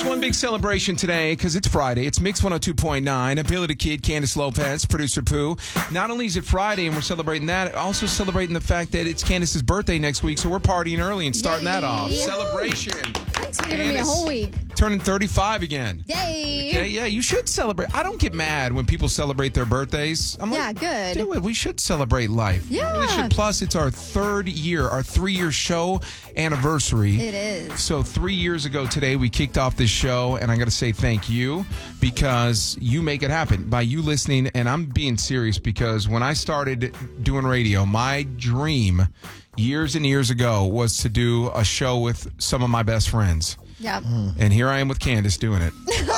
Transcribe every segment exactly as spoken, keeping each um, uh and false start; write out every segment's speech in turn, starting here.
There's one big celebration today because it's Friday. It's Mix one oh two point nine. Ability Kid, Candace Lopez, producer Pooh. Not only is it Friday and we're celebrating that, also celebrating the fact that it's Candace's birthday next week, so we're partying early and starting Yay. that off. Yay. Celebration. Thanks for giving me a whole week. Turning thirty-five again. Yay! Yeah, yeah, you should celebrate. I don't get mad when people celebrate their birthdays. I'm Yeah, like, good. do it. We should celebrate life. Yeah. We should. Plus, it's our third year, our three-year show anniversary. It is. So three years ago today, we kicked off this show, and I got to say thank you because you make it happen by you listening. And I'm being serious because when I started doing radio, my dream years and years ago was to do a show with some of my best friends. Yep. And here I am with Candace doing it.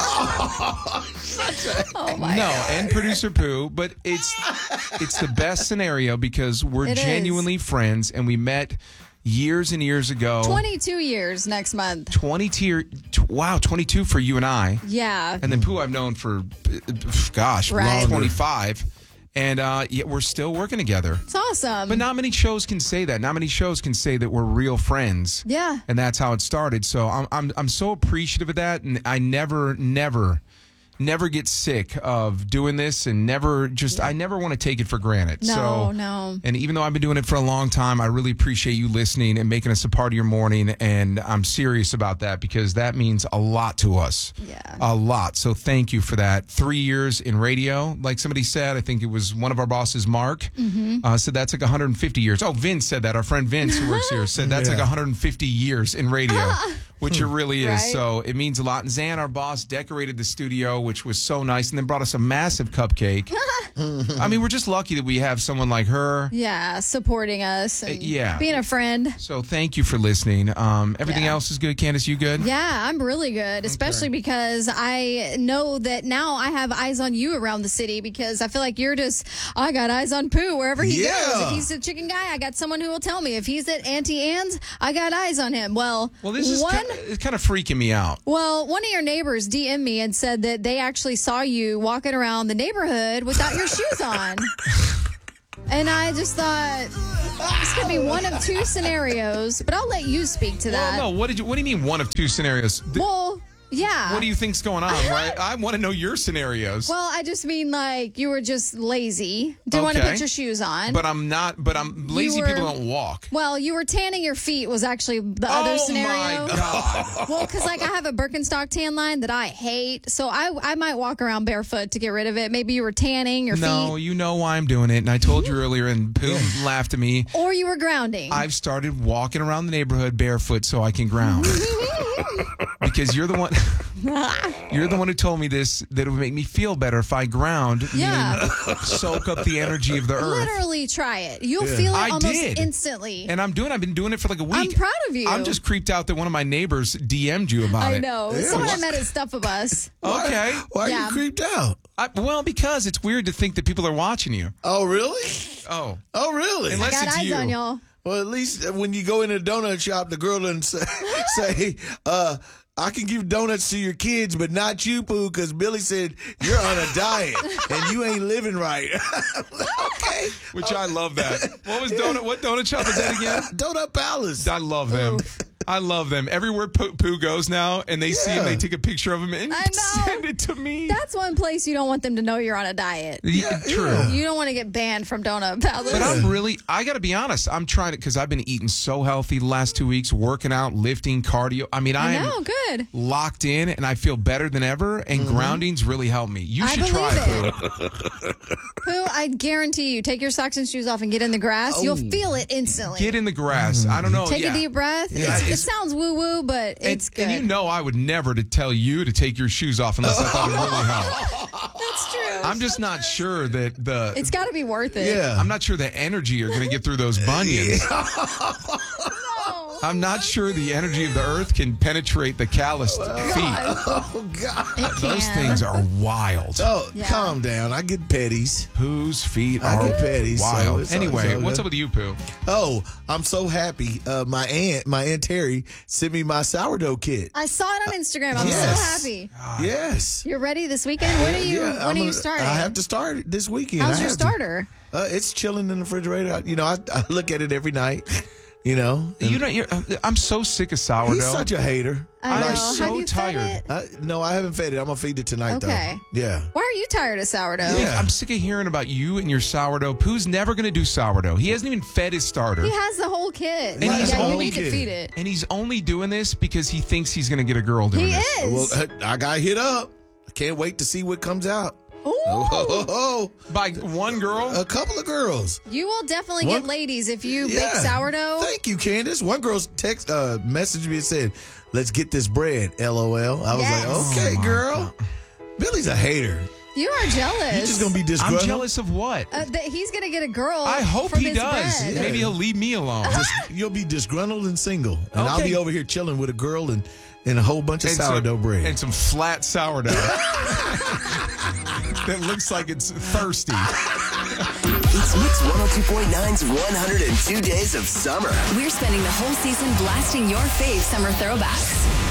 Oh my no, God. and producer Pooh, but it's it's the best scenario because we're It genuinely friends, and we met years and years ago. twenty-two years next month. twenty-two, t- wow, twenty-two for you and I. Yeah. And then Pooh I've known for, uh, gosh, Right. twenty-five. And uh, yet we're still working together. It's awesome. But not many shows can say that. Not many shows can say that we're real friends. Yeah. And that's how it started. So I'm I'm I'm so appreciative of that, and I never never never get sick of doing this, and never just I never want to take it for granted. No, so, no. And even though I've been doing it for a long time, I really appreciate you listening and making us a part of your morning, and I'm serious about that because that means a lot to us. Yeah. A lot. So thank you for that. Three years in radio, like somebody said, I think it was one of our bosses, Mark, Mm-hmm. uh, said that's like one hundred fifty years. Oh, Vince said that. Our friend Vince who works here said that's Yeah. like one hundred fifty years in radio, which it really is. Right. So it means a lot. And Zan, our boss, decorated the studio, which was so nice, and then brought us a massive cupcake. I mean, we're just lucky that we have someone like her. Yeah, supporting us. And yeah. Being a friend. So thank you for listening. Um, everything Yeah. else is good. Candace, you good? Yeah, I'm really good, especially because I know that now I have eyes on you around the city because I feel like you're just, I got eyes on Pooh wherever he Yeah. goes. If he's a chicken guy, I got someone who will tell me. If he's at Auntie Anne's, I got eyes on him. Well, Well, this is one, kind of, it's kind of freaking me out. well, one of your neighbors D M'd me and said that they actually saw you walking around the neighborhood without your shoes on. And I just thought this could be one of two scenarios, but I'll let you speak to that. Well, no. What did you? What do you mean one of two scenarios? Th- Well, yeah. What do you think's going on? Right? I want to know your scenarios. Well, I just mean like you were just lazy. Didn't want to Okay. put your shoes on. But I'm not. But I'm lazy. were- People don't walk. well, you were tanning your feet was actually the other oh scenario. my god! Well, because like I have a Birkenstock tan line that I hate, so I I might walk around barefoot to get rid of it. Maybe you were tanning your No, feet, you know why I'm doing it, and I told you earlier, and Pooh laughed at me. or you were grounding. I've started walking around the neighborhood barefoot so I can ground. Because you're the one. You're the one who told me this, that it would make me feel better if I ground, Yeah. meaning soak up the energy of the earth. Literally try it. You'll feel it I almost did. instantly. And I'm doing. I've been doing it for like a week. I'm proud of you. I'm just creeped out that one of my neighbors D M'd you about I it. know. Someone I met at Stuff of Us. Okay. Why are Yeah. you creeped out? I, well, because it's weird to think that people are watching you. Oh, really? Oh, Oh, really? Unless Got it's eyes you. on y'all. Well, at least when you go in a donut shop, the girl doesn't say, say uh, I can give donuts to your kids, but not you, Pooh, because Billy said you're on a diet and you ain't living right. Okay. which I love that. What was donut? What donut shop is that again? Donut Palace. I love them. I love them. Everywhere Pooh, Pooh goes now, and they see him, Yeah. they take a picture of him and I know. send it to me. That's one place you don't want them to know you're on a diet. Yeah, true. You don't want to get banned from Donut Palace. But I'm really, I got to be honest. I'm trying to, because I've been eating so healthy the last two weeks, working out, lifting, cardio. I mean, I, I am know, good. locked in, and I feel better than ever. And grounding's really helped me. You I should try believe it. Pooh. Pooh, I guarantee you, take your socks and shoes off and get in the grass. You'll feel it instantly. Get in the grass. I don't know. Take yeah. a deep breath. Yeah, It's- it it's- sounds woo woo, but And, it's good. and you know, I would never to tell you to take your shoes off unless I thought it really helped. That's true. I'm just not sure that the. It's got to be worth it. Yeah. I'm not sure the energy are going to get through those bunions. No. I'm not sure the energy of the earth can penetrate the calloused feet. Oh, God. It Those can. things are wild. Oh, Yeah. calm down. I get petties. Pooh's feet I are get petty, so wild. it's- anyway, it's all what's good. up with you, Pooh? Oh, I'm so happy. Uh, my aunt, my aunt Terry, sent me my sourdough kit. I saw it on Instagram. I'm Yes. so happy. Yes. You're ready this weekend? When are you? Yeah, when I'm are you gonna- starting? I have to start it this weekend. How's I your have to. starter? Uh, it's chilling in the refrigerator. I- You know, I, I look at it every night. You know, You know, you're, I'm so sick of sourdough. he's such a hater. I I'm know. so Have you fed tired. it? I, no, I haven't fed it. I'm gonna feed it tonight, Okay. though. Yeah. Why are you tired of sourdough? Yeah. I'm sick of hearing about you and your sourdough. Pooh's never going to do sourdough. He hasn't even fed his starter. He has the whole kit. And Like, he's yeah, you only need to kid. feed it. And he's only doing this because he thinks he's going to get a girl doing He this. is. Well, I got hit up. I can't wait to see what comes out. Ooh. Oh, oh, oh, By one girl? oh. A couple of girls. You will definitely One- get ladies if you Yeah. bake sourdough. Thank you, Candace. One girl's text uh, messaged me and said, "Let's get this bread." L O L. I was Yes. like, "Okay, Oh, my girl." Billy's a hater. You are jealous. You're just gonna be I'm disgruntled. jealous of what? Uh, that he's gonna get a girl. I hope from he his does. bread. Maybe he'll leave me alone. Dis- You'll be disgruntled and single, and I'll Okay. be over here chilling with a girl and, and a whole bunch of And sourdough some, bread. And some flat sourdough. That looks like it's thirsty. It's Mix one oh two point nine's one hundred two Days of Summer. We're spending the whole season blasting your fave summer throwbacks.